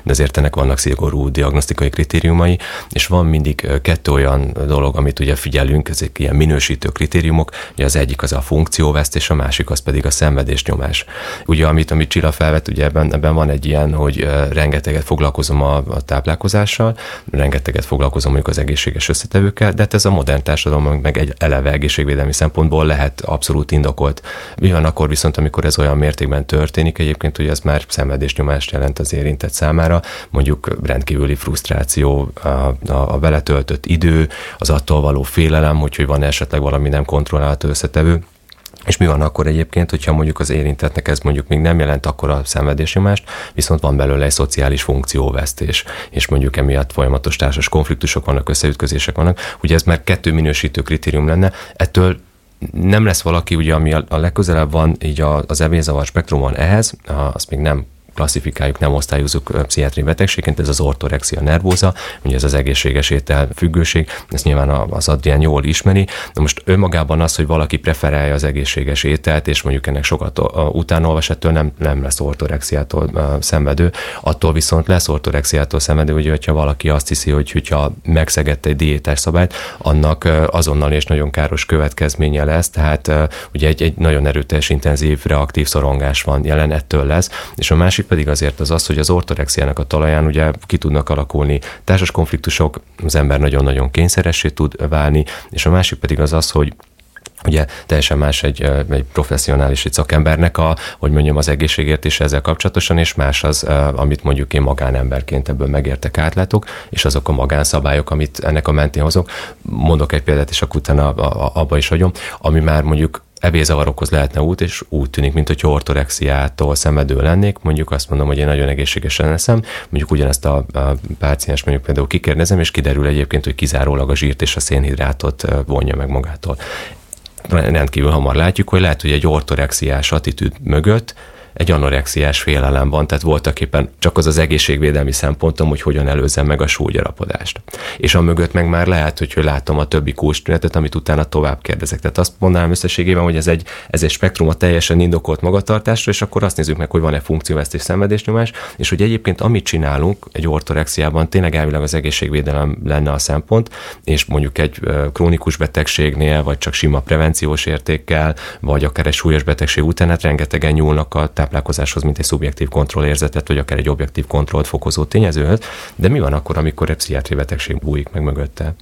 de azért ennek vannak szigorú diagnosztikai kritériumai, és van mindig kettő olyan dolog, amit ugye figyelünk, ezek ilyen minősítő kritériumok, ugye az egyik az a funkcióvesztés, a másik az pedig a szenvedésnyomás. Ugye amit Csilla felvett, ugye ebben van egy ilyen, hogy rengeteget foglalkozom a táplálkozással, rengeteget foglalkozom mondjuk az egészséges összetevőkkel, de hát ez a modern társadalom meg egy eleve egészségvédelmi szempontból lehet abszolút indokolt. Mi van akkor viszont, amikor ez olyan mértékben történik, egyébként ugye ez már szenvedésnyomást jelent az érintett számára, mondjuk rendkívüli frusztráció, a vele töltött idő, az attól való félelem, hogy van esetleg valami nem kontrollálható összetevő. És mi van akkor egyébként, hogyha mondjuk az érintettnek ez mondjuk még nem jelent akkora szenvedésnyomást, viszont van belőle egy szociális funkcióvesztés, és mondjuk emiatt folyamatos társas konfliktusok vannak, összeütközések vannak. Ugye ez már 2 minősítő kritérium lenne, ettől nem lesz valaki, ugye, ami a legközelebb van így az evészavar spektrumon ehhez, azt még nem klasszifikáljuk, nem osztályozunk pszichiátriai betegségként, ez az ortorexia nervóza, ugye ez az egészséges étel függőség, ezt nyilván az Adrián jól ismeri. De most önmagában az, hogy valaki preferálja az egészséges ételt, és mondjuk ennek sokat utánolvas, ettől nem lesz ortorexiától szenvedő. Attól viszont lesz ortorexiától szenvedő, ugye, hogyha valaki azt hiszi, hogyha megszegett egy diétás szabályt, annak azonnal és nagyon káros következménye lesz, tehát ugye egy nagyon erőteljes, intenzív, reaktív szorongás van jelen, ettől lesz, és a másik pedig azért az, hogy az ortorexiának a talaján ugye ki tudnak alakulni társas konfliktusok, az ember nagyon-nagyon kényszeressé tud válni, és a másik pedig az, hogy ugye teljesen más egy professzionális, egy szakembernek az egészségértése ezzel kapcsolatosan, és más az, amit mondjuk én magánemberként ebből megértek, átlátok, és azok a magánszabályok, amit ennek a mentén hozok. Mondok egy példát, és akkor utána abba is hagyom, ami már mondjuk evészavarokhoz lehetne út, és úgy tűnik, mint hogy ortorexiától szenvedő lennék, mondjuk azt mondom, hogy én nagyon egészségesen eszem, mondjuk ugyanezt a páciens mondjuk például kikérdezem, és kiderül egyébként, hogy kizárólag a zsírt és a szénhidrátot vonja meg magától. Rendkívül hamar látjuk, hogy lehet, hogy egy ortorexiás attitűd mögött egy anorexiás félelem van, tehát voltaképpen csak az egészségvédelmi szempontom, hogy hogyan előzzem meg a súlygyarapodást. És amögött meg már lehet, hogy látom a többi kulcstünetet, amit utána tovább kérdezek. Tehát azt mondanám összességében, hogy ez egy spektrum a teljesen indokolt magatartásra, és akkor azt nézzük meg, hogy van-e funkcióvesztés, szenvedésnyomás, és hogy egyébként amit csinálunk egy ortorexiában, tényleg elvileg az egészségvédelem lenne a szempont, és mondjuk egy krónikus betegségnél, vagy csak sima prevenciós értékkel, vagy akár egy súlyos betegség után, hát rengetegen nyúlnak a táplálkozáshoz, mint egy szubjektív kontrollérzetet, vagy akár egy objektív kontrollt fokozó tényezőhöz, de mi van akkor, amikor egy pszichiátriai betegség bújik meg mögötte?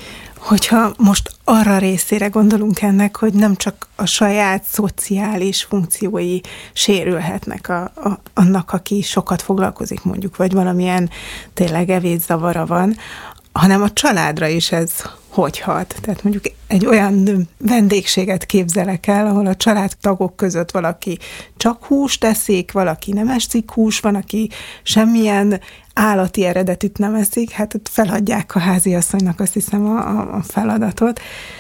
Hogyha most arra részére gondolunk ennek, hogy nem csak a saját szociális funkciói sérülhetnek annak, aki sokat foglalkozik mondjuk, vagy valamilyen tényleg evészavara van, hanem a családra is ez hogy hat. Tehát mondjuk egy olyan vendégséget képzelek el, ahol a családtagok között valaki csak húst eszik, valaki nem eszik hús, van, aki semmilyen állati eredetűt nem eszik, hát ott feladják a háziasszonynak, azt hiszem, a feladatot.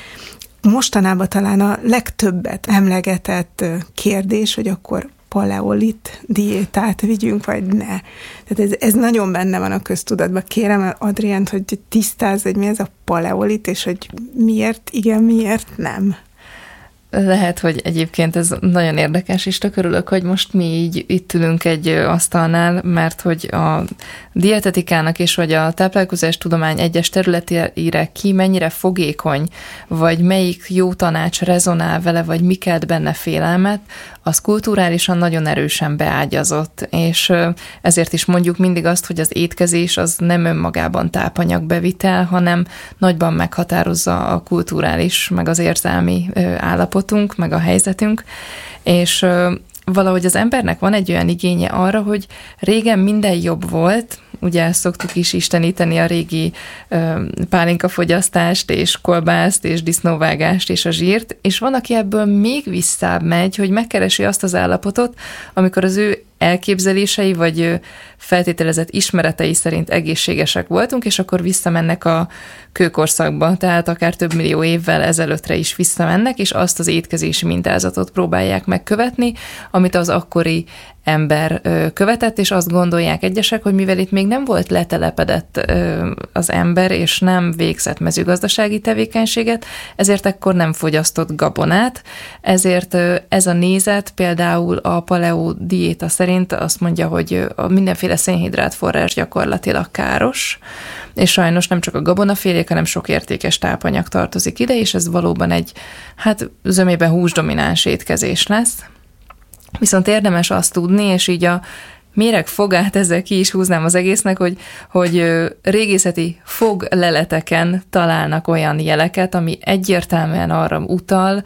Mostanában talán a legtöbbet emlegetett kérdés, hogy akkor paleolit diétát vigyünk, vagy ne. Tehát ez nagyon benne van a köztudatban. Kérem Adriánt, hogy tisztázz, hogy mi ez a paleolit, és hogy miért igen, miért nem. Lehet, hogy egyébként ez nagyon érdekes, és tök örülök, hogy most mi így itt ülünk egy asztalnál, mert hogy a dietetikának és vagy a táplálkozástudomány egyes területére ki mennyire fogékony, vagy melyik jó tanács rezonál vele, vagy mi kelt benne félelmet, az kulturálisan nagyon erősen beágyazott, és ezért is mondjuk mindig azt, hogy az étkezés az nem önmagában tápanyagbevitel, hanem nagyban meghatározza a kulturális, meg az érzelmi állapotunk, meg a helyzetünk, és valahogy az embernek van egy olyan igénye arra, hogy régen minden jobb volt, ugye szoktuk is isteníteni a régi pálinkafogyasztást, és kolbászt, és disznóvágást, és a zsírt, és van, aki ebből még visszább megy, hogy megkeresi azt az állapotot, amikor az ő elképzelései, vagy feltételezett ismeretei szerint egészségesek voltunk, és akkor visszamennek a kőkorszakba, tehát akár több millió évvel ezelőttre is visszamennek, és azt az étkezési mintázatot próbálják megkövetni, amit az akkori ember követett, és azt gondolják egyesek, hogy mivel itt még nem volt letelepedett az ember, és nem végzett mezőgazdasági tevékenységet, ezért ekkor nem fogyasztott gabonát, ezért ez a nézet például a paleo diéta szerint szerint azt mondja, hogy a mindenféle szénhidrát forrás gyakorlatilag káros, és sajnos nem csak a gabonafélék, hanem sok értékes tápanyag tartozik ide, és ez valóban egy, zömében húsdomináns étkezés lesz. Viszont érdemes azt tudni, és így a méregfogát ezzel ki is húznám az egésznek, hogy régészeti fogleleteken találnak olyan jeleket, ami egyértelműen arra utal,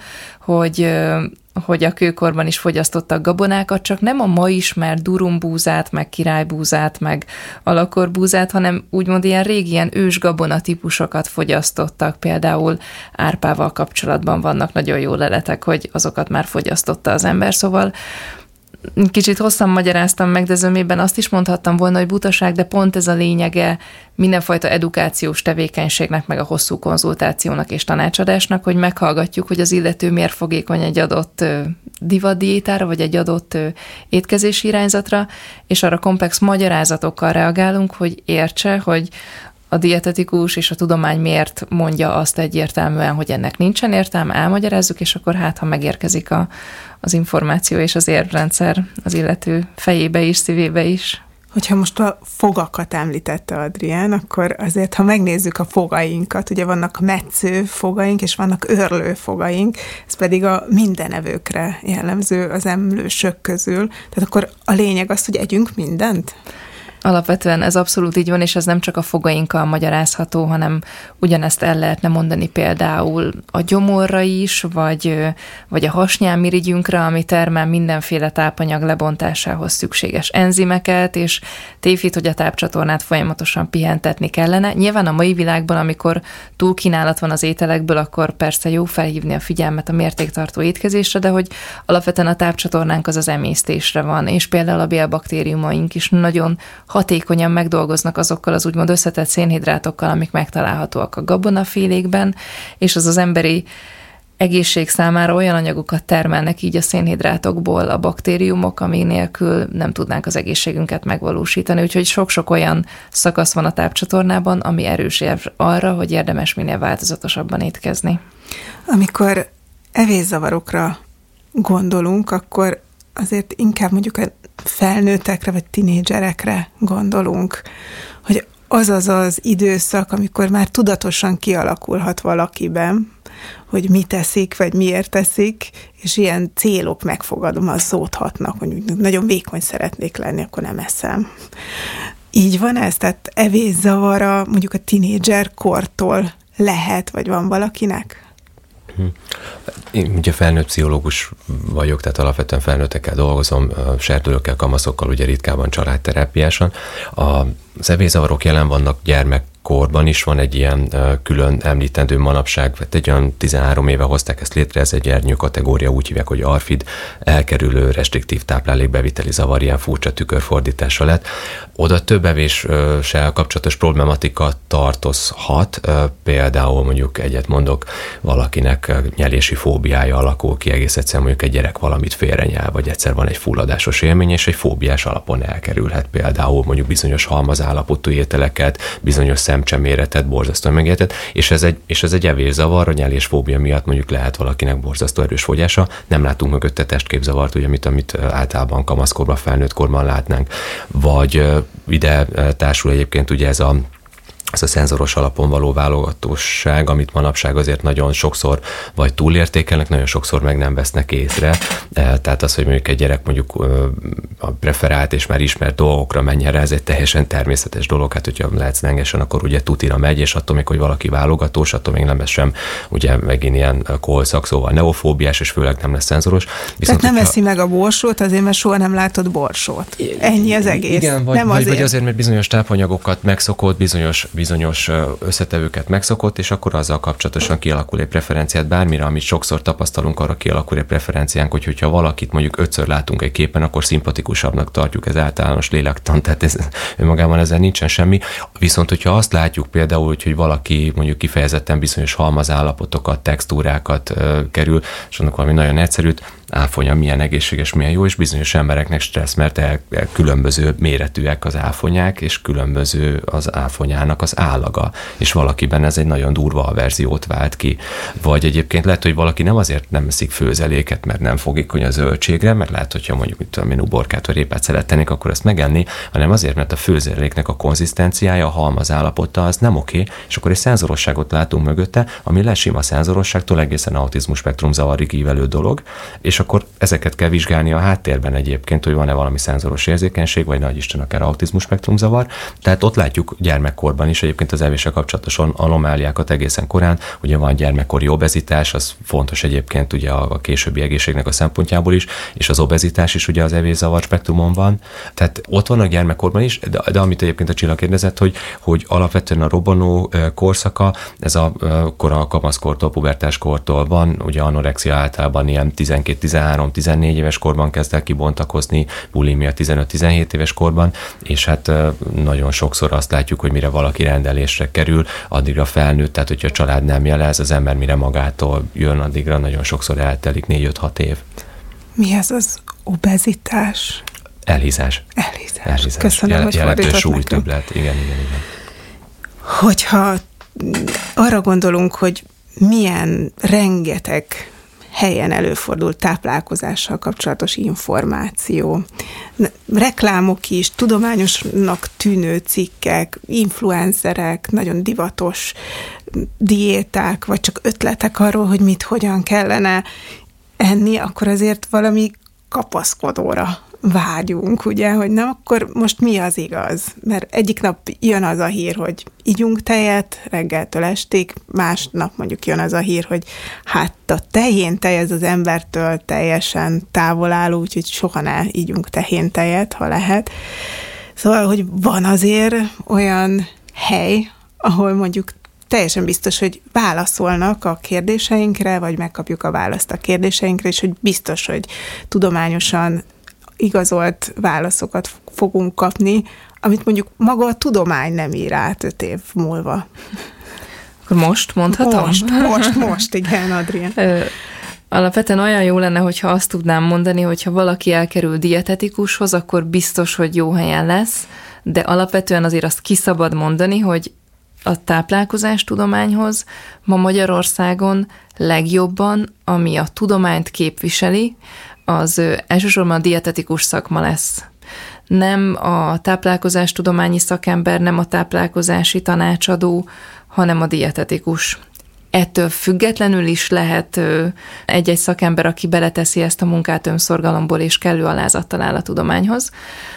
hogy a kőkorban is fogyasztottak gabonákat, csak nem a ma ismert durumbúzát, meg királybúzát, meg alakorbúzát, hanem úgymond ilyen régi ilyen ős gabona típusokat fogyasztottak, például árpával kapcsolatban vannak nagyon jó leletek, hogy azokat már fogyasztotta az ember, szóval kicsit hosszan magyaráztam meg, de zömében azt is mondhattam volna, hogy butaság, de pont ez a lényege mindenfajta edukációs tevékenységnek, meg a hosszú konzultációnak és tanácsadásnak, hogy meghallgatjuk, hogy az illető miért fogékony egy adott divatdiétára, vagy egy adott étkezési irányzatra, és arra komplex magyarázatokkal reagálunk, hogy értse, hogy a dietetikus és a tudomány miért mondja azt egyértelműen, hogy ennek nincsen értelme, elmagyarázzuk, és akkor ha megérkezik az információ és az érvrendszer az illető fejébe is, szívébe is. Hogyha most a fogakat említette Adrián, akkor azért, ha megnézzük a fogainkat, ugye vannak metsző fogaink, és vannak őrlő fogaink, ez pedig a mindenevőkre jellemző az emlősök közül. Tehát akkor a lényeg az, hogy együnk mindent? Alapvetően ez abszolút így van, és ez nem csak a fogainkkal magyarázható, hanem ugyanezt el lehetne mondani például a gyomorra is, vagy a hasnyálmirigyünkre, ami termel mindenféle tápanyag lebontásához szükséges enzimeket, és tévhit, hogy a tápcsatornát folyamatosan pihentetni kellene. Nyilván a mai világban, amikor túlkínálat van az ételekből, akkor persze jó felhívni a figyelmet a mértéktartó étkezésre, de hogy alapvetően a tápcsatornánk az emésztésre van, és például a bélbaktériumaink is nagyon hatékonyan megdolgoznak azokkal az úgymond összetett szénhidrátokkal, amik megtalálhatóak a gabonafélékben, és az emberi egészség számára olyan anyagokat termelnek így a szénhidrátokból a baktériumok, ami nélkül nem tudnánk az egészségünket megvalósítani. Úgyhogy sok-sok olyan szakasz van a tápcsatornában, ami erős érv arra, hogy érdemes minél változatosabban étkezni. Amikor evészavarokra gondolunk, akkor azért inkább mondjuk a felnőttekre vagy tinédzserekre gondolunk, hogy az az időszak, amikor már tudatosan kialakulhat valakiben, hogy mit teszik, vagy miért teszik, és ilyen célok megfogalmazódhatnak, hogy nagyon vékony szeretnék lenni, akkor nem eszem. Így van ez? Tehát evészavara mondjuk a tinédzser kortól lehet, vagy van valakinek? Én ugye felnőtt pszichológus vagyok, tehát alapvetően felnőttekkel dolgozom, serdülőkkel, kamaszokkal, ugye ritkában családterápiásan. Az evészavarok jelen vannak gyermekkorban is, van egy ilyen külön említendő manapság, egy olyan 13 éve hozták ezt létre, ez egy ernyő kategória, úgy hívják, hogy ARFID, elkerülő restriktív táplálékbeviteli zavar, ilyen furcsa tükörfordítása lett. Oda több evéssel kapcsolatos problematika tartozhat, például mondjuk egyet mondok, valakinek nyelési fóbiája alakul ki, egész egyszerűen mondjuk egy gyerek valamit félrenyel, vagy egyszer van egy fulladásos élmény, és egy fóbiás alapon elkerülhet például mondjuk bizonyos halmazállapotú ételeket, bizonyos szemcseméretet, borzasztóan megértett, és ez egy evészavar, a nyelésfóbia miatt mondjuk lehet valakinek borzasztó erős fogyása, nem látunk mögötte testképzavart, ugye, amit általában kamaszkorban, felnőttkorban látnánk, vagy ide társul egyébként ugye ez a szenzoros alapon való válogatóság, amit manapság azért nagyon sokszor vagy túlértékelnek, nagyon sokszor meg nem vesznek észre. Tehát az, hogy mondjuk egy gyerek mondjuk a preferált és már ismert dolgokra menjen rá, ez egy teljesen természetes dolog. Hát, hogyha lehetsz lengesen, akkor ugye tutira megy, és attól még, hogy valaki válogatós, attól még nem lesz sem ugye megint ilyen kolszak, szóval neofóbiás, és főleg nem lesz szenzoros. Viszont, tehát nem eszi meg a borsót, azért, mert soha nem látod borsót. Ennyi az egész. Igen, vagy azért, mert bizonyos tápanyagokat megszokott, bizonyos összetevőket megszokott, és akkor azzal kapcsolatosan kialakul egy preferenciát bármire, amit sokszor tapasztalunk, arra kialakul egy preferenciánk, hogyha valakit mondjuk 5-ször látunk egy képen, akkor szimpatikusabbnak tartjuk, ez általános lélektan, tehát ez önmagában ezzel nincsen semmi. Viszont, hogyha azt látjuk például, hogy valaki mondjuk kifejezetten bizonyos halmazállapotokat, textúrákat kerül, és annak valami nagyon egyszerűt, áfonya milyen egészséges, milyen jó, és bizonyos embereknek stressz, mert különböző méretűek az áfonyák, és különböző az áfonyának az állaga, és valakiben ez egy nagyon durva averziót vált ki. Vagy egyébként lehet, hogy valaki nem azért nem eszik főzeléket, mert nem fogékony a zöldségre, mert lehet, hogyha mondjuk én uborkát vagy répát szeretnék, akkor ezt megenni, hanem azért, mert a főzeléknek a konzisztenciája, a halmaz állapota az nem oké, és akkor egy szenzorosságot látunk mögötte, ami lesima szenzorosságtól egészen autizmus spektrum zavarig ívelő dolog, és akkor ezeket kell vizsgálni a háttérben egyébként, hogy van-e valami szenzoros érzékenység, vagy nagy Isten akár autizmus spektrum zavar. Tehát ott látjuk gyermekkorban is egyébként az evéssel kapcsolatos anomáliákat egészen korán, ugye van gyermekkori obezitás, az fontos egyébként ugye a későbbi egészségnek a szempontjából is, és az obezitás is ugye az evészavar spektrumon van. Tehát ott van a gyermekkorban is, de amit egyébként a Csilla kérdezett, hogy alapvetően a robbanó korszaka, ez a kamaszkortól, pubertáskortól van, ugye anorexia általában ilyen 12-13-14 éves korban kezd el kibontakozni, bulimia 15-17 éves korban, és hát nagyon sokszor azt látjuk, hogy mire valaki rendelésre kerül, addigra felnőtt, tehát hogyha a család nem jelez, az ember mire magától jön, addigra nagyon sokszor eltelik 4-5-6 év. Mi ez az obezitás? Elhízás. Köszönöm, hogy jelentős súlytöbblet. Igen. Hogyha arra gondolunk, hogy milyen rengeteg helyen előfordul táplálkozással kapcsolatos információ, reklámok is, tudományosnak tűnő cikkek, influencerek, nagyon divatos diéták, vagy csak ötletek arról, hogy mit, hogyan kellene enni, akkor azért valami kapaszkodóra vágyunk, ugye, hogy nem, akkor most mi az igaz? Mert egyik nap jön az a hír, hogy igyunk tejet reggeltől estig, másnap mondjuk jön az a hír, hogy hát a tehéntej ez az embertől teljesen távol áll, úgyhogy soha ne igyunk tehéntejet, ha lehet. Szóval, hogy van azért olyan hely, ahol mondjuk teljesen biztos, hogy válaszolnak a kérdéseinkre, vagy megkapjuk a választ a kérdéseinkre, és hogy biztos, hogy tudományosan igazolt válaszokat fogunk kapni, amit mondjuk maga a tudomány nem ír át 5 év múlva. Akkor most mondhatom? Most, igen, Adrián. Alapvetően olyan jó lenne, hogyha azt tudnám mondani, hogyha valaki elkerül dietetikushoz, akkor biztos, hogy jó helyen lesz, de alapvetően azért azt ki szabad mondani, hogy a táplálkozástudományhoz ma Magyarországon legjobban, ami a tudományt képviseli, az elsősorban a dietetikus szakma lesz. Nem a táplálkozástudományi szakember, nem a táplálkozási tanácsadó, hanem a dietetikus. Ettől függetlenül is lehet egy-egy szakember, aki beleteszi ezt a munkát önszorgalomból és kellő alázattal áll a tudományhoz.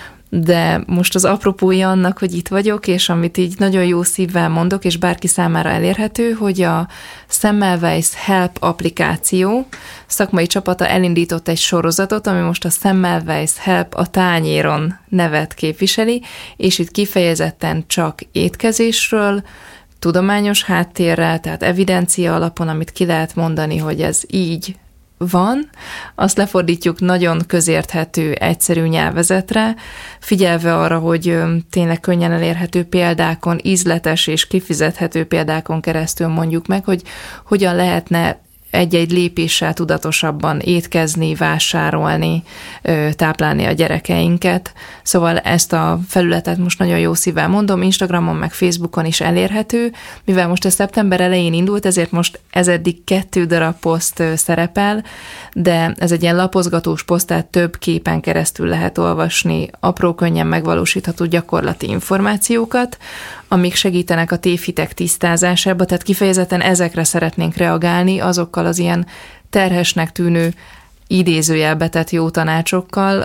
De most az apropója annak, hogy itt vagyok, és amit így nagyon jó szívvel mondok, és bárki számára elérhető, hogy a Semmelweis Help applikáció szakmai csapata elindított egy sorozatot, ami most a Semmelweis Help a tányéron nevet képviseli, és itt kifejezetten csak étkezésről, tudományos háttérrel, tehát evidencia alapon, amit ki lehet mondani, hogy ez így van, azt lefordítjuk nagyon közérthető, egyszerű nyelvezetre, figyelve arra, hogy tényleg könnyen elérhető példákon, ízletes és kifizethető példákon keresztül mondjuk meg, hogy hogyan lehetne egy-egy lépéssel tudatosabban étkezni, vásárolni, táplálni a gyerekeinket. Szóval ezt a felületet most nagyon jó szívvel mondom, Instagramon meg Facebookon is elérhető. Mivel most a szeptember elején indult, ezért most ez eddig 2 darab poszt szerepel, de ez egy ilyen lapozgatós poszt, tehát több képen keresztül lehet olvasni apró, könnyen megvalósítható gyakorlati információkat, amik segítenek a tévhitek tisztázásába, tehát kifejezetten ezekre szeretnénk reagálni, azokkal az ilyen terhesnek tűnő idézőjelbe tett jó tanácsokkal,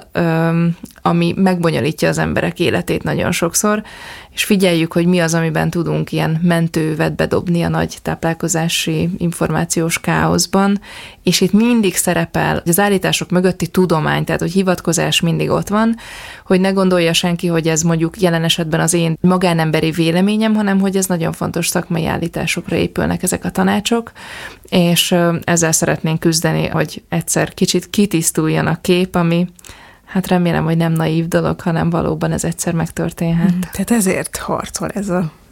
ami megbonyolítja az emberek életét nagyon sokszor, és figyeljük, hogy mi az, amiben tudunk ilyen mentővet bedobni a nagy táplálkozási információs káoszban, és itt mindig szerepel az állítások mögötti tudomány, tehát hogy hivatkozás mindig ott van, hogy ne gondolja senki, hogy ez mondjuk jelen esetben az én magánemberi véleményem, hanem hogy ez nagyon fontos szakmai állításokra épülnek ezek a tanácsok, és ezzel szeretnénk küzdeni, hogy egyszer kicsit kitisztuljon a kép, ami hát remélem, hogy nem naív dolog, hanem valóban ez egyszer megtörténhet. Tehát ezért harcol ez az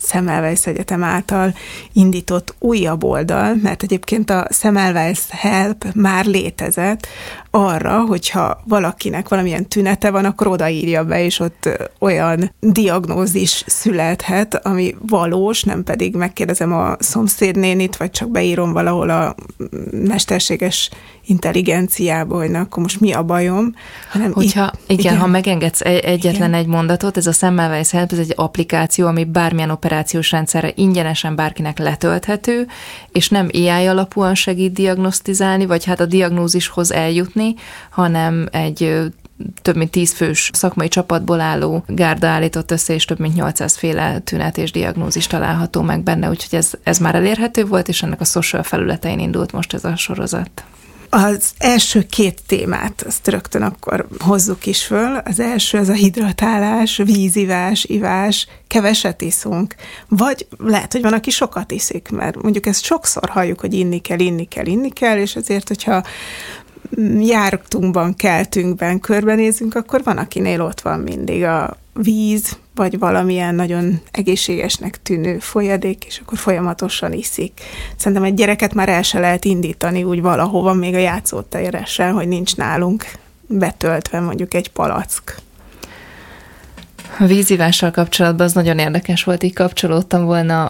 Semmelweis Egyetem által indított újabb oldal, mert egyébként a Semmelweis Help már létezett arra, hogyha valakinek valamilyen tünete van, akkor odaírja be, és ott olyan diagnózis születhet, ami valós, nem pedig megkérdezem a szomszédnénit, vagy csak beírom valahol a mesterséges intelligenciába, hogy na, akkor most mi a bajom. Hanem igen, ha megengedsz egyetlen egy mondatot, ez a Semmelweis Help, ez egy applikáció, ami bármilyen operációs rendszerre ingyenesen bárkinek letölthető, és nem AI alapúan segít diagnosztizálni, vagy hát a diagnózishoz eljutni, hanem egy több mint 10 fős szakmai csapatból álló gárda állított össze, és több mint 800 féle tünet és diagnózis található meg benne, úgyhogy ez már elérhető volt, és ennek a social felületein indult most ez a sorozat. Az első 2 témát, azt rögtön akkor hozzuk is föl. Az első az a hidratálás, vízivás, ivás, keveset iszunk. Vagy lehet, hogy van, aki sokat iszik, mert mondjuk ezt sokszor halljuk, hogy inni kell, és azért, hogyha jártunkban, keltünkben körbenézünk, akkor van, akinél ott van mindig a víz, vagy valamilyen nagyon egészségesnek tűnő folyadék, és akkor folyamatosan iszik. Szerintem egy gyereket már el se lehet indítani úgy valahova, még a játszótérre sem, hogy nincs nálunk betöltve mondjuk egy palack. A vízivással kapcsolatban az nagyon érdekes volt, így kapcsolódtam volna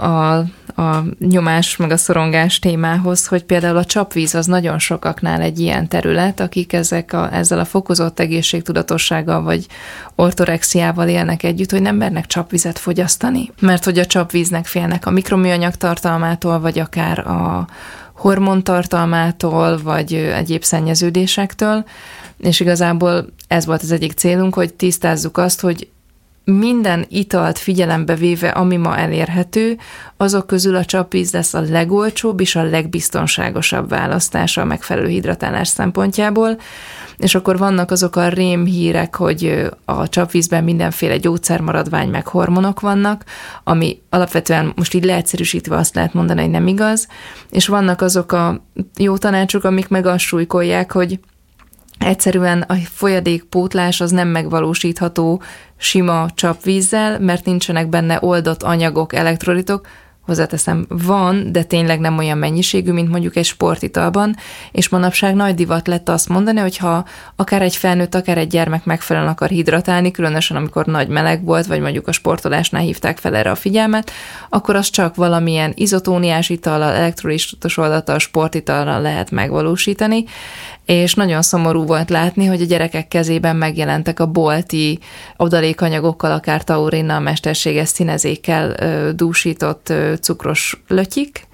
a nyomás meg a szorongás témához, hogy például a csapvíz az nagyon sokaknál egy ilyen terület, akik ezzel a fokozott egészségtudatossággal vagy ortorexiával élnek együtt, hogy nem mernek csapvizet fogyasztani, mert hogy a csapvíznek félnek a mikroműanyag tartalmától, vagy akár a hormontartalmától, vagy egyéb szennyeződésektől, és igazából ez volt az egyik célunk, hogy tisztázzuk azt, hogy minden italt figyelembe véve, ami ma elérhető, azok közül a csapvíz lesz a legolcsóbb és a legbiztonságosabb választása a megfelelő hidratálás szempontjából, és akkor vannak azok a rémhírek, hogy a csapvízben mindenféle gyógyszermaradvány meg hormonok vannak, ami alapvetően most így leegyszerűsítve azt lehet mondani, hogy nem igaz, és vannak azok a jó tanácsok, amik meg azt súlykolják, hogy egyszerűen a folyadékpótlás az nem megvalósítható sima csapvízzel, mert nincsenek benne oldott anyagok, elektrolitok, hozzáteszem, van, de tényleg nem olyan mennyiségű, mint mondjuk egy sportitalban, és manapság nagy divat lett azt mondani, hogy ha akár egy felnőtt, akár egy gyermek megfelelően akar hidratálni, különösen amikor nagy meleg volt, vagy mondjuk a sportolásnál hívták fel erre a figyelmet, akkor az csak valamilyen izotóniás itallal, elektrolitos oldattal, sportitallal lehet megvalósítani, és nagyon szomorú volt látni, hogy a gyerekek kezében megjelentek a bolti adalékanyagokkal, akár taurinnal, mesterséges színezékkel dúsított cukros lötyik,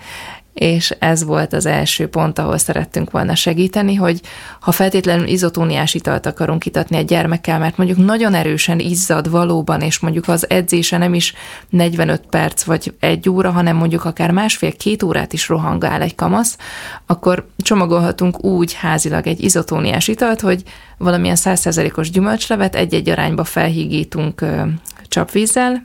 és ez volt az első pont, ahol szerettünk volna segíteni, hogy ha feltétlenül izotóniás italt akarunk itatni egy gyermekkel, mert mondjuk nagyon erősen izzad valóban, és mondjuk az edzése nem is 45 perc vagy 1 óra, hanem mondjuk akár 1,5-2 órát is rohangál egy kamasz, akkor csomagolhatunk úgy házilag egy izotóniás italt, hogy valamilyen 100%-os gyümölcslevet egy-egy arányba felhígítunk csapvízzel,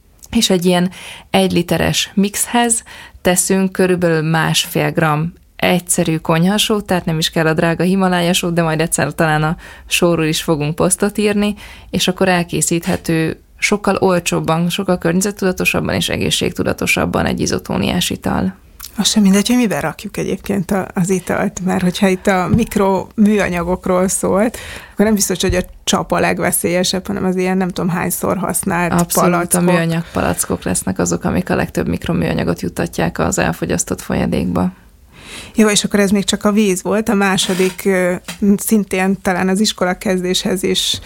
és egy ilyen 1 literes mixhez teszünk körülbelül 1,5 gramm egyszerű konyhasót, tehát nem is kell a drága himalájasót, de majd egyszer talán a sóról is fogunk posztot írni, és akkor elkészíthető sokkal olcsóbban, sokkal környezettudatosabban és egészségtudatosabban egy izotóniás ital. Az sem mindegy, hogy miben rakjuk egyébként az italt, mert hogyha itt a mikroműanyagokról szólt, akkor nem biztos, hogy a csap a legveszélyesebb, hanem az ilyen nem tudom hányszor használt abszolút, palackok. A műanyag palackok lesznek azok, amik a legtöbb mikroműanyagot juttatják az elfogyasztott folyadékba. Jó, és akkor ez még csak a víz volt. A második szintén talán az iskola kezdéshez is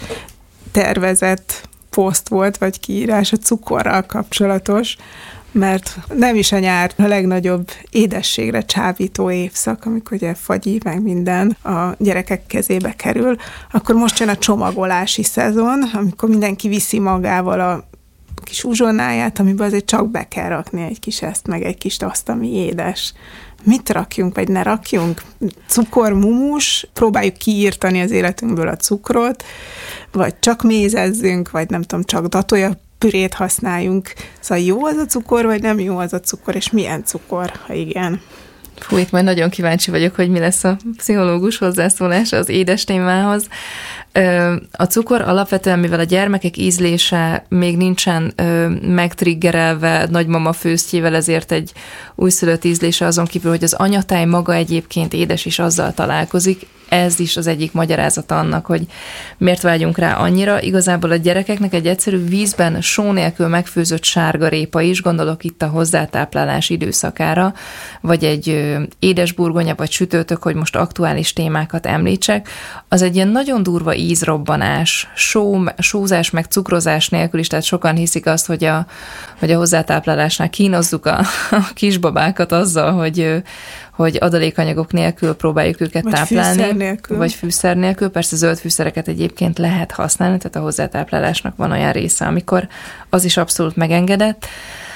tervezett poszt volt, vagy kiírás a cukorral kapcsolatos, mert nem is a nyár a legnagyobb édességre csábító évszak, amikor ugye fagyi, meg minden a gyerekek kezébe kerül, akkor most jön a csomagolási szezon, amikor mindenki viszi magával a kis uzsonnáját, amiben azért csak be kell rakni egy kis ezt, meg egy kis azt, ami édes. Mit rakjunk, vagy ne rakjunk? Cukor, mumus, próbáljuk kiírtani az életünkből a cukrot, vagy csak mézezzünk, vagy nem tudom, csak datolja pürét használjunk. Szóval jó az a cukor, vagy nem jó az a cukor, és milyen cukor, ha igen? Fú, itt majd nagyon kíváncsi vagyok, hogy mi lesz a pszichológus hozzászólása az édes témához. A cukor alapvetően, mivel a gyermekek ízlése még nincsen megtriggerelve nagymama főztjével, ezért egy újszülött ízlése, azon kívül, hogy az anyatáj maga egyébként édes is, azzal találkozik. Ez is az egyik magyarázata annak, hogy miért vágyunk rá annyira. Igazából a gyerekeknek egy egyszerű vízben só nélkül megfőzött sárgarépa is, gondolok itt a hozzátáplálás időszakára, vagy egy édesburgonya, vagy sütőtök, hogy most aktuális témákat említsek, az egy ilyen nagyon durva ízrobbanás, sózás meg cukrozás nélkül is, tehát sokan hiszik azt, hogy a hozzátáplálásnál kínozzuk a kisbabákat azzal, hogy adalékanyagok nélkül próbáljuk őket táplálni. Vagy fűszer nélkül. Persze zöld fűszereket egyébként lehet használni, tehát a hozzátáplálásnak van olyan része, amikor az is abszolút megengedett.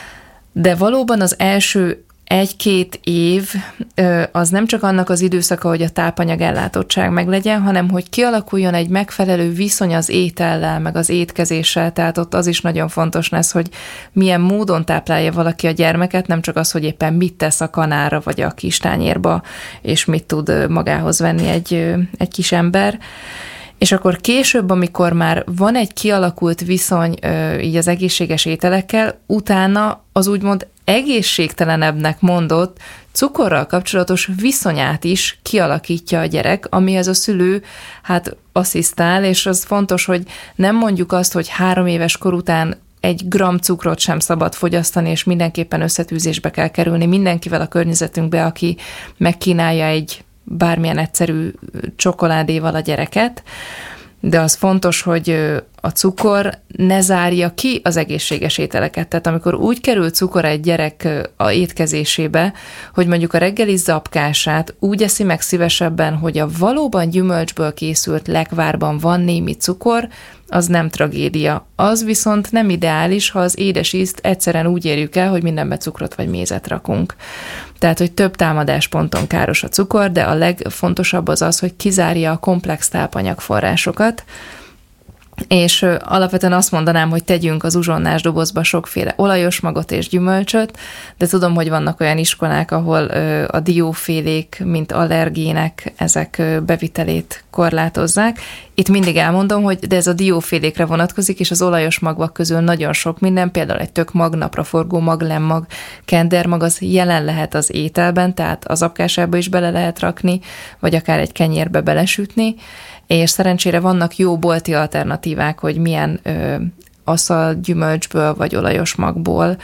De valóban az első 1-2 év az nem csak annak az időszaka, hogy a tápanyag ellátottság meglegyen, hanem hogy kialakuljon egy megfelelő viszony az étellel, meg az étkezéssel, tehát ott az is nagyon fontos lesz, hogy milyen módon táplálja valaki a gyermeket, nem csak az, hogy éppen mit tesz a kanára, vagy a kis tányérba, és mit tud magához venni egy kis ember. És akkor később, amikor már van egy kialakult viszony így az egészséges ételekkel, utána az úgymond egészségtelenebbnek mondott cukorral kapcsolatos viszonyát is kialakítja a gyerek, amihez a szülő asszisztál, és az fontos, hogy nem mondjuk azt, hogy 3 éves kor után 1 gramm cukrot sem szabad fogyasztani, és mindenképpen összetűzésbe kell kerülni mindenkivel a környezetünkbe, aki megkínálja egy bármilyen egyszerű csokoládéval a gyereket, de az fontos, hogy a cukor ne zárja ki az egészséges ételeket. Tehát amikor úgy kerül cukor egy gyerek a étkezésébe, hogy mondjuk a reggeli zapkását úgy eszi meg szívesebben, hogy a valóban gyümölcsből készült lekvárban van némi cukor, az nem tragédia. Az viszont nem ideális, ha az édes ízt egyszerűen úgy érjük el, hogy mindenbe cukrot vagy mézet rakunk. Tehát, hogy több támadásponton káros a cukor, de a legfontosabb az, hogy kizárja a komplex tápanyagforrásokat, és alapvetően azt mondanám, hogy tegyünk az uzsonnás dobozba sokféle olajos magot és gyümölcsöt, de tudom, hogy vannak olyan iskolák, ahol a diófélék, mint allergének, ezek bevitelét korlátozzák. Itt mindig elmondom, hogy de ez a diófélékre vonatkozik, és az olajos magvak közül nagyon sok minden, például egy tök mag, napraforgó mag, lemmag, kendermag, az jelen lehet az ételben, tehát az apkásába is bele lehet rakni, vagy akár egy kenyérbe belesütni, és szerencsére vannak jó bolti alternatívák, hogy milyen aszalgyümölcsből vagy olajos magból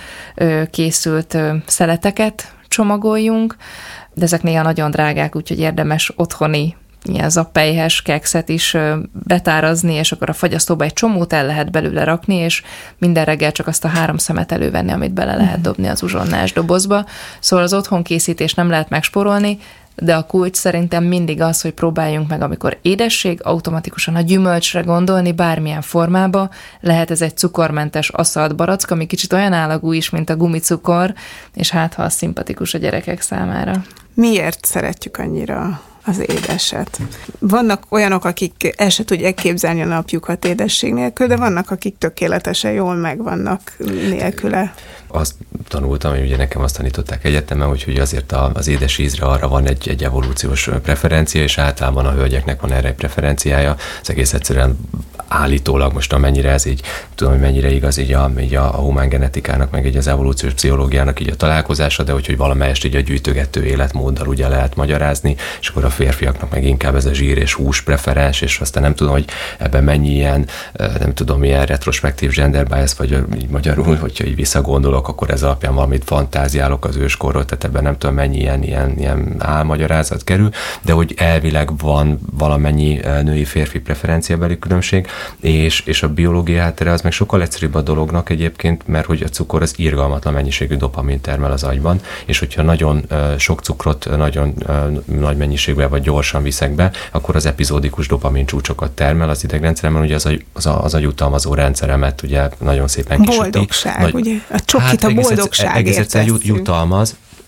készült szeleteket csomagoljunk, de ezek néha nagyon drágák, úgyhogy érdemes otthoni ilyen zappelyhes kekszet is betárazni, és akkor a fagyasztóba egy csomót el lehet belőle rakni, és minden reggel csak azt a 3 szemet elővenni, amit bele lehet dobni az uzsonnás dobozba. Szóval az otthonkészítés nem lehet megspórolni, de a kulcs szerintem mindig az, hogy próbáljunk meg, amikor édesség, automatikusan a gyümölcsre gondolni bármilyen formába. Lehet ez egy cukormentes aszalt barack, ami kicsit olyan állagú is, mint a gumicukor, és ha az szimpatikus a gyerekek számára. Miért szeretjük annyira az édeset? Vannak olyanok, akik el se tudják képzelni a napjukat édesség nélkül, de vannak, akik tökéletesen jól megvannak nélküle. Azt tanultam, hogy ugye nekem azt tanították egyetemen, hogy azért az édes ízre arra van egy evolúciós preferencia, és általában a hölgyeknek van erre egy preferenciája. Ez egész egyszerűen állítólag, most amennyire ez így, tudom, hogy mennyire igaz így a humán genetikának, meg így az evolúciós pszichológiának így a találkozása, de hogy valamelyest így a gyűjtögető életmóddal ugye lehet magyarázni, és akkor a férfiaknak meg inkább ez a zsír és hús preferens, és aztán nem tudom, hogy ebben mennyi ilyen, nem tudom, ilyen retrospektív gender bias, vagy így magyarul, hogyha így visszagondolok, akkor ez alapján valamit fantáziálok az őskorról, tehát ebben nem tudom, mennyi ilyen álmagyarázat kerül, de hogy elvileg van valamennyi női-férfi preferenciabeli különbség, és a biológia háttere az meg sokkal egyszerűbb a dolognak egyébként, mert hogy a cukor az irgalmatlan mennyiségű dopamin termel az agyban, és hogyha nagyon sok cukrot nagyon nagy mennyiségben vagy gyorsan viszek be, akkor az epizódikus dopamin csúcsokat termel az idegrendszeremben, ugye az agyutalmazó rendszeremet ugye nagyon szépen kisüti. Boldogság, ugye? A csokit a boldogságért egész egyszerűen jutalmaz,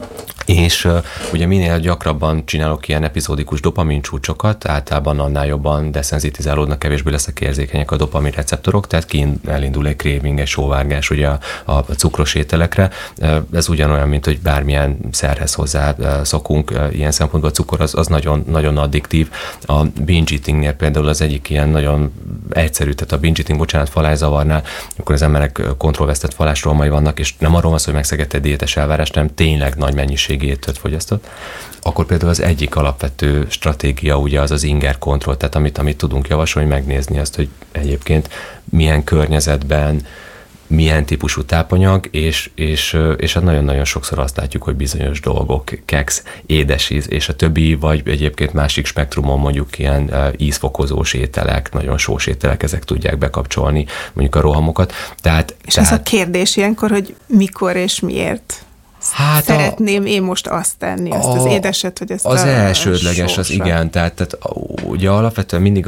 És ugye minél gyakrabban csinálok ilyen epizódikus dopamincsúcsokat, általában annál jobban deszenzitizálódnak, kevésbé lesznek érzékenyek a dopamin receptorok, tehát elindul egy craving, egy sóvárgás ugye a cukros ételekre. Ez ugyanolyan, mint hogy bármilyen szerhez hozzá szokunk, ilyen szempontból a cukor az nagyon, nagyon addiktív. A binge eatingnél például az egyik ilyen nagyon egyszerű, tehát a binge eating, falászavarnál, akkor az emberek kontrollvesztett falásrohamai vannak, és nem arról van szó, hogy megszegett egy diétes elvárást, nem tényleg nagy mennyiségű ételt fogyasztott, akkor például az egyik alapvető stratégia ugye az inger kontroll, tehát amit tudunk javasolni, megnézni azt, hogy egyébként milyen környezetben, milyen típusú tápanyag, és hát nagyon-nagyon sokszor azt látjuk, hogy bizonyos dolgok, keksz, édesíz, és a többi, vagy egyébként másik spektrumon mondjuk ilyen ízfokozós ételek, nagyon sós ételek, ezek tudják bekapcsolni mondjuk a rohamokat. Tehát ez a kérdés ilyenkor, hogy mikor és miért? Hát szeretném én most azt tenni, azt az édeset, vagy ezt az elsődleges, az igen, tehát ugye alapvetően mindig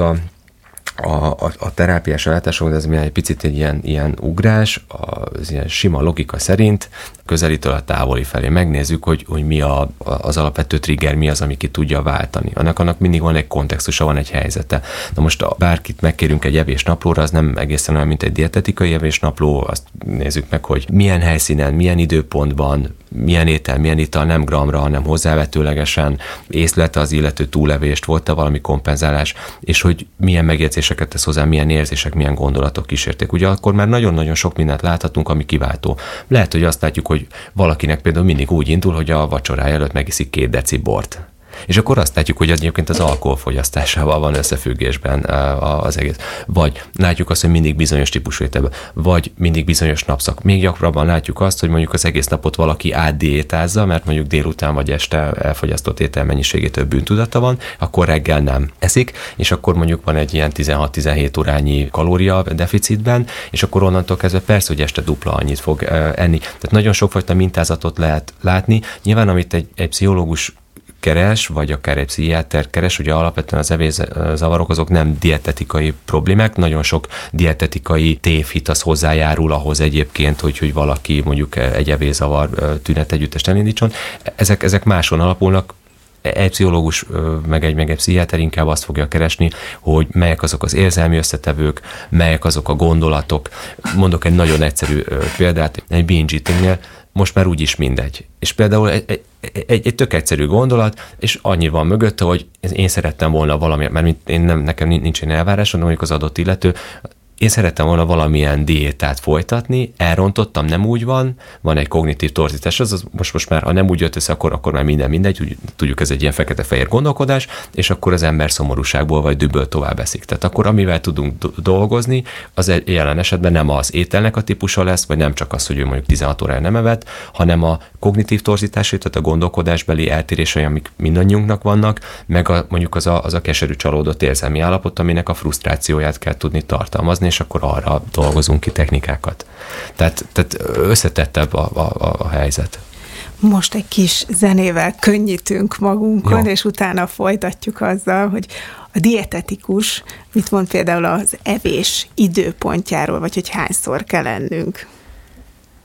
a terápiás ellátások, de ez egy picit egy ilyen ugrás, az ilyen sima logika szerint közelítől a távoli felé. Megnézzük, hogy mi az alapvető trigger, mi az, ami ki tudja váltani. Annak mindig van egy kontextusa, van egy helyzete. Na most bárkit megkérünk egy evésnaplóra, az nem egészen olyan, mint egy dietetikai evésnapló, azt nézzük meg, hogy milyen helyszínen, milyen időpontban, milyen étel, milyen ital, nem gramra, hanem hozzávetőlegesen észlelte az illető túlevést, volt-e valami kompenzálás, és hogy milyen megjegyzéseket tesz hozzá, milyen érzések, milyen gondolatok kísérték. Ugye akkor már nagyon-nagyon sok mindent láthatunk, ami kiváltó. Lehet, hogy azt látjuk, hogy valakinek például mindig úgy indul, hogy a vacsorája előtt megiszik 2 deci bort. És akkor azt látjuk, hogy egyébként az alkoholfogyasztásával van összefüggésben az egész. Vagy látjuk azt, hogy mindig bizonyos típusú ételben, vagy mindig bizonyos napszak. Még gyakrabban látjuk azt, hogy mondjuk az egész napot valaki átdiétázza, mert mondjuk délután vagy este elfogyasztott ételmennyiségétől bűntudata van, akkor reggel nem eszik, és akkor mondjuk van egy ilyen 16-17 órányi kalória deficitben, és akkor onnantól kezdve persze, hogy este dupla annyit fog enni. Tehát nagyon sokfajta mintázatot lehet látni. Nyilván, amit egy pszichológus keres, vagy akár egy pszichiáter keres, ugye alapvetően az evészavarok azok nem dietetikai problémák, nagyon sok dietetikai tévhit az hozzájárul ahhoz egyébként, hogy valaki mondjuk egy evészavar tünetegyüttest elindítson. Ezek máson alapulnak. Egy pszichológus, meg egy pszichiáter inkább azt fogja keresni, hogy melyek azok az érzelmi összetevők, melyek azok a gondolatok. Mondok egy nagyon egyszerű példát, egy binge eatingnél most már úgyis mindegy. És például egy tök egyszerű gondolat, és annyi van mögötte, hogy én szerettem volna valami, mert nekem nincsen elvárásom, mondjuk az adott illető, én szerettem volna valamilyen diétát folytatni, elrontottam, nem úgy van egy kognitív torzítás, az most már, ha nem úgy jött össze, akkor már minden mindegy, tudjuk, ez egy ilyen fekete-fehér gondolkodás, és akkor az ember szomorúságból vagy dühből tovább eszik. Tehát akkor, amivel tudunk dolgozni, az jelen esetben nem az ételnek a típusa lesz, vagy nem csak az, hogy ő mondjuk 16 órája nem evett, hanem a kognitív torzításai, tehát a gondolkodásbeli eltérései, amik mindannyiunknak vannak, meg mondjuk az a keserű csalódott érzelmi állapot, aminek a frusztrációját kell tudni tartalmazni, és akkor arra dolgozunk ki technikákat. Tehát összetettebb a helyzet. Most egy kis zenével könnyítünk magunkon, és utána folytatjuk azzal, hogy a dietetikus mit mond például az evés időpontjáról, vagy hogy hányszor kell ennünk.